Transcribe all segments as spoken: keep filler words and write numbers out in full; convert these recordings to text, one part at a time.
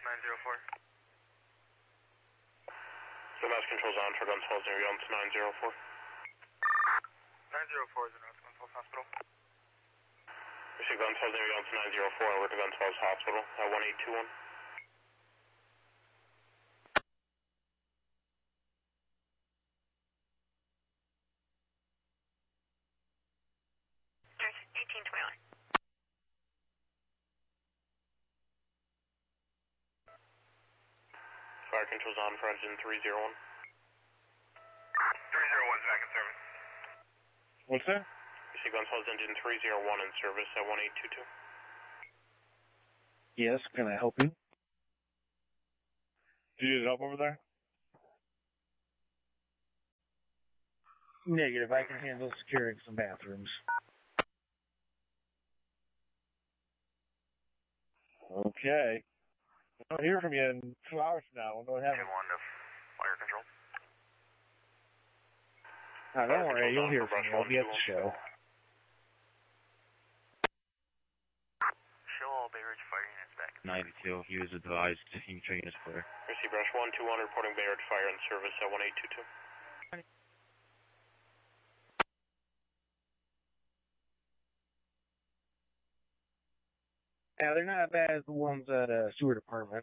nine zero four. The mass control's on for Guns Falls near to nine zero four. nine zero four is announced Guns Falls Hospital. We see Guns Falls near to nine zero four, over to Guns Falls Hospital at one eight two one. eighteen twenty-one. Fire control's on for engine three zero one. three zero one's back in service. What's that? We see Guns Falls engine three zero one in service at one eight two two. Yes, can I help you? Do you need help over there? Negative, I can handle securing some bathrooms. Okay. I don't hear from you in two hours from now. We'll know what happened. one to fire control. Oh, don't worry, you'll hear from me. I'll be at the show. Show all Bay Ridge fire units back. ninety-two, he was advised he train is clear. We see Brush one two one reporting Bay Ridge fire in service at one eight two two. Yeah, they're not as bad as the ones at uh, sewer department.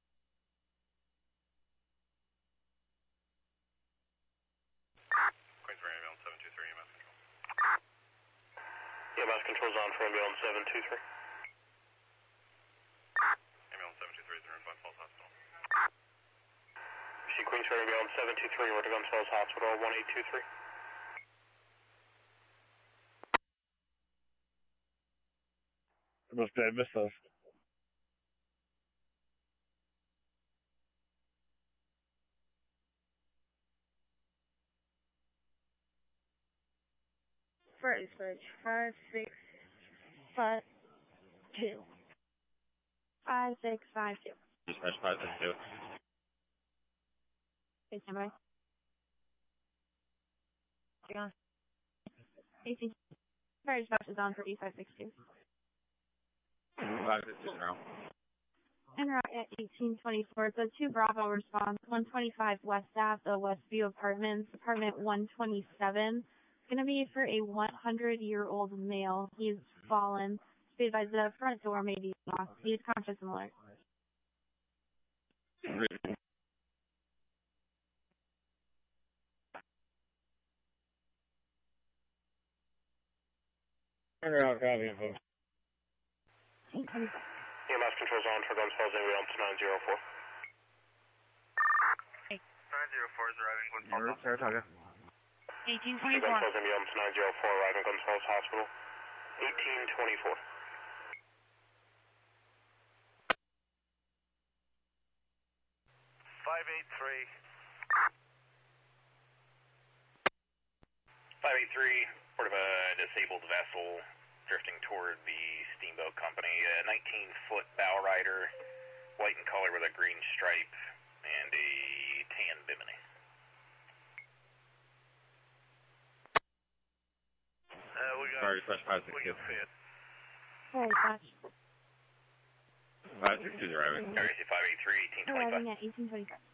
Queensbury ambulance seven two three, mass control. Yeah, mass control's on for ambulance seven two three. Ambulance seven two three is in Guns Falls Hospital. We see Queensbury ambulance seven two three, over to Guns Falls Hospital at one eight two three. Must be I missed those. First, first, five, six, five, two. Five, six, five, two. Dispatch five six two. Okay, stand by. Hang on. eighteen. Fire dispatch is on for E five six two. five six two now. En route at eighteen twenty-four. So two Bravo response. one twenty-five West Ave, the Westview Apartments, apartment one twenty-seven. Going to be for a one hundred year old male. He's fallen. Be advised the front door may be off. He's conscious and alert. Turn around, copy info. E M S control's on for Guns Falls ambulance nine zero four. nine zero four is arriving Guns Falls Hospital. Saratoga. eighteen Guns twenty-four. Falls ambulance nine zero four, arriving Guns Falls Hospital. eighteen twenty-four. five eight three. five eight three, part of a disabled vessel drifting toward the steamboat company. A nineteen foot bow rider, white in color with a green stripe, and a tan bimini. Uh, we got, Sorry, dispatch five six we two. got fit. Fire dispatch. five six two is arriving. R A C five eight three, eighteen twenty-five. Arriving at eighteen twenty-five.